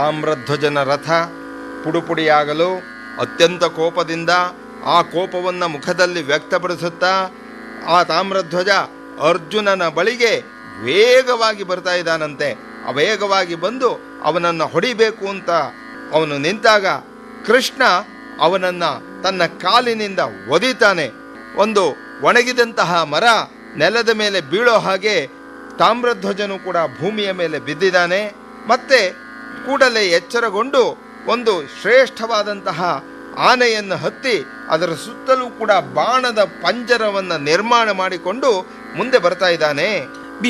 ತಾಮ್ರಧ್ವಜನ ರಥ ಪುಡುಪುಡಿಯಾಗಲು ಅತ್ಯಂತ ಕೋಪದಿಂದ ಆ ಕೋಪವನ್ನು ಮುಖದಲ್ಲಿ ವ್ಯಕ್ತಪಡಿಸುತ್ತಾ ಆ ತಾಮ್ರಧ್ವಜ ಅರ್ಜುನನ ಬಳಿಗೆ ವೇಗವಾಗಿ ಬರ್ತಾ ಇದ್ದಾನಂತೆ. ವೇಗವಾಗಿ ಬಂದು ಅವನನ್ನು ಹೊಡಿಬೇಕು ಅಂತ ಅವನು ನಿಂತಾಗ ಕೃಷ್ಣ ಅವನನ್ನು ತನ್ನ ಕಾಲಿನಿಂದ ಒದಿತಾನೆ. ಒಂದು ಒಣಗಿದಂತಹ ಮರ ನೆಲದ ಮೇಲೆ ಬೀಳೋ ಹಾಗೆ ತಾಮ್ರಧ್ವಜನು ಕೂಡ ಭೂಮಿಯ ಮೇಲೆ ಬಿದ್ದಿದ್ದಾನೆ. ಮತ್ತೆ ಕೂಡಲೇ ಎಚ್ಚರಗೊಂಡು ಒಂದು ಶ್ರೇಷ್ಠವಾದಂತಹ ಆನೆಯನ್ನು ಹತ್ತಿ ಅದರ ಸುತ್ತಲೂ ಕೂಡ ಬಾಣದ ಪಂಜರವನ್ನು ನಿರ್ಮಾಣ ಮಾಡಿಕೊಂಡು ಮುಂದೆ ಬರ್ತಾ ಇದ್ದಾನೆ.